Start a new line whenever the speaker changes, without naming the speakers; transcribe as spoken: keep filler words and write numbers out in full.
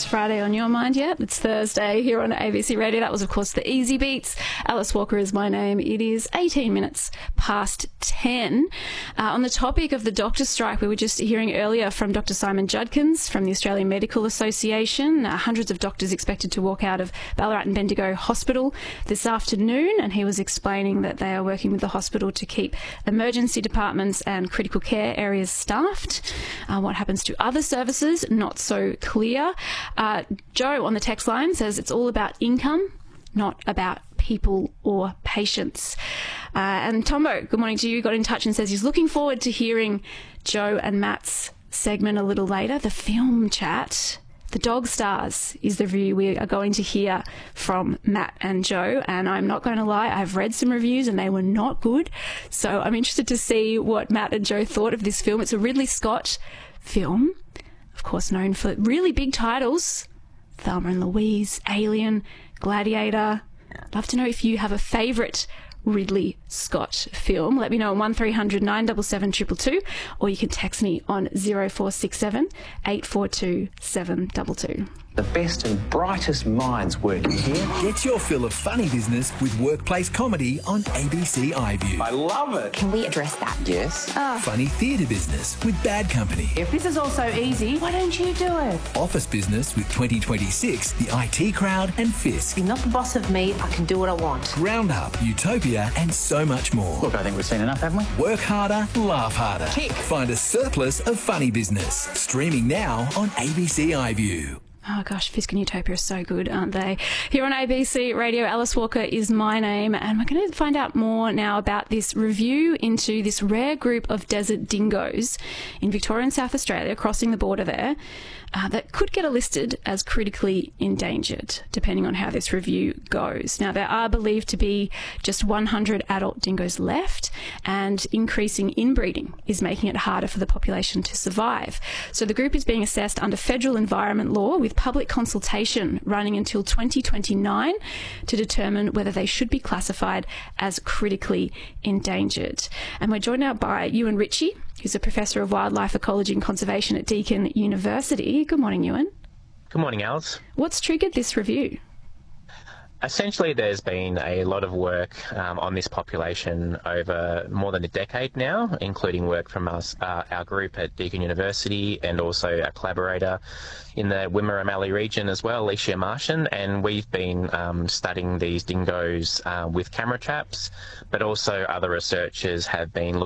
Is Friday on your mind yet? It's Thursday here on A B C Radio. That was, of course, the Easy Beats. Alice Walker is my name. It is eighteen minutes past ten. Uh, on the topic of the doctor strike, we were just hearing earlier from Doctor Simon Judkins from the Australian Medical Association. Uh, hundreds of doctors expected to walk out of Ballarat and Bendigo Hospital this afternoon, and he was explaining that they are working with the hospital to keep emergency departments and critical care areas staffed. Uh, what happens to other services, not so clear. Uh, Joe on the text line says it's all about income, not about people or patients. Uh, and Tombo, good morning to you, got in touch and says he's looking forward to hearing Joe and Matt's segment a little later, the film chat. The Dog Stars is the review we are going to hear from Matt and Joe, and I'm not going to lie, I've read some reviews and they were not good, so I'm interested to see what Matt and Joe thought of this film. It's a Ridley Scott film, of course known for really big titles, Thelma and Louise, Alien, Gladiator. I'd love to know if you have a favourite Ridley Scott film. Let me know on one three hundred nine seven seven two two two, or you can text me on zero four six seven eight four two seven two two.
The best and brightest minds working here.
Get your fill of funny business with workplace comedy on A B C iView.
I love it.
Can we address that?
Yes.
Oh.
Funny theatre business with Bad Company.
If this is all so easy, why don't you do it?
Office business with twenty twenty-six, The I T Crowd and Fisk.
You're not the boss of me. I can do what I want.
Roundup, Utopia and so much more.
Look, I think we've seen enough, haven't we?
Work harder, laugh harder.
Tick.
Find a surplus of funny business. Streaming now on A B C iView.
Oh gosh, Fisk and Utopia are so good, aren't they? Here on A B C Radio, Alice Walker is my name, and we're going to find out more now about this review into this rare group of desert dingoes in Victoria and South Australia, crossing the border there, uh, that could get listed as critically endangered, depending on how this review goes. Now, there are believed to be just one hundred adult dingoes left, and increasing inbreeding is making it harder for the population to survive. So the group is being assessed under federal environment law, with public consultation running until twenty twenty-nine to determine whether they should be classified as critically endangered. And we're joined now by Ewan Ritchie, who's a Professor of Wildlife Ecology and Conservation at Deakin University. Good morning, Ewan.
Good morning, Alice.
What's triggered this review?
Essentially, there's been a lot of work um, on this population over more than a decade now, including work from us, uh, our group at Deakin University, and also a collaborator in the Wimmera Mallee region as well, Alicia Martian, and we've been um, studying these dingoes uh, with camera traps, but also other researchers have been looking